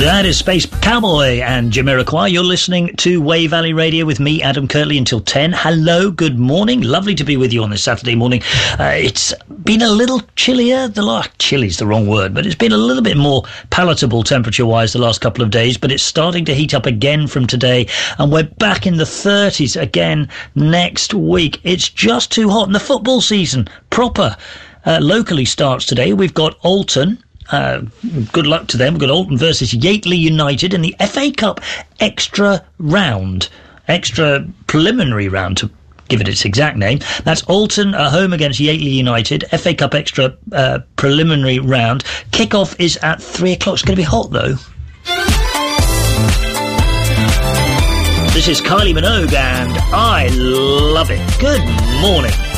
That is Space Cowboy and Jamiroquai. You're listening to Wave Valley Radio with me, Adam Kirtley, until 10. Hello, good morning. Lovely to be with you on this Saturday morning. It's been a little chillier. Chilly's the wrong word, but it's been a little bit more palatable temperature-wise the last couple of days, but it's starting to heat up again from today, and we're back in the 30s again next week. It's just too hot, and the football season proper locally starts today. We've got Alton. Good luck to them. We've got Alton versus Yateley United in the FA Cup extra preliminary round, to give it its exact name. That's Alton at home against Yateley United, FA Cup extra preliminary round. Kickoff is at 3 o'clock. It's going to be hot, though. This is Kylie Minogue, and I love it. Good morning.